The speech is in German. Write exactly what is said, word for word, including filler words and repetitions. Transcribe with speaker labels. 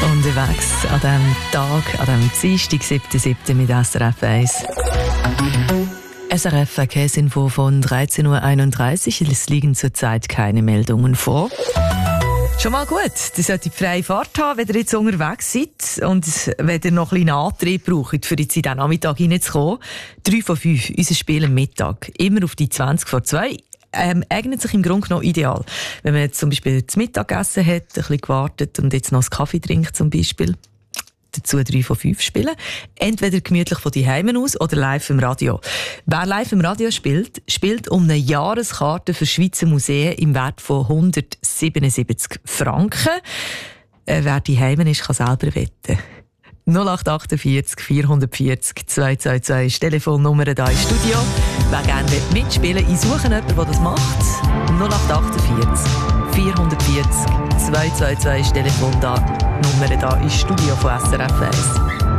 Speaker 1: Unterwegs an diesem Tag, an diesem Dienstag, siebten siebten mit S R F eins. S R F Verkehrsinfo von dreizehn Uhr einunddreißig. Es liegen zurzeit keine Meldungen vor. Schon mal gut, ihr solltet freie Fahrt haben, wenn ihr jetzt unterwegs seid und wenn ihr noch ein bisschen Antrieb braucht, für jetzt in diesen Nachmittag reinzukommen. drei von fünf, unser Spiel am Mittag, immer auf die zwanzig vor zwei. Ähm, eignet sich im Grunde noch ideal. Wenn man jetzt zum Beispiel zu Mittag gegessen hat, ein bisschen gewartet und jetzt noch einen Kaffee trinkt zum Beispiel, dazu drei von fünf spielen. Entweder gemütlich von die Heimen aus oder live im Radio. Wer live im Radio spielt, spielt um eine Jahreskarte für Schweizer Museen im Wert von hundertsiebenundsiebzig Franken. Äh, wer die Heimen ist, kann selber wetten. null acht achtundvierzig vierhundertvierzig zweihundertzweiundzwanzig ist die Telefonnummer hier im Studio. Wer gerne mitspielen will, ich suche jemanden, der das macht. null acht achtundvierzig vierhundertvierzig zweihundertzweiundzwanzig ist die Telefonnummer hier im Studio von S R F eins.